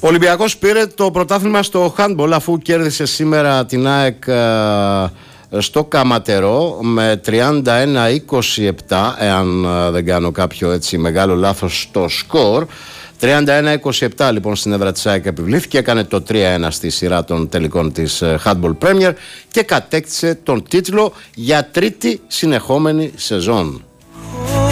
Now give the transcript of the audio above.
Ο Ολυμπιακός πήρε το πρωτάθλημα στο handball αφού κέρδισε σήμερα την ΑΕΚ στο Καματερό με 31-27, εάν δεν κάνω κάποιο έτσι μεγάλο λάθος στο σκορ. 31-27 λοιπόν στην έδρα της ΑΕΚ επιβλήθηκε, έκανε το 3-1 στη σειρά των τελικών της Handball Premier και κατέκτησε τον τίτλο για τρίτη συνεχόμενη σεζόν.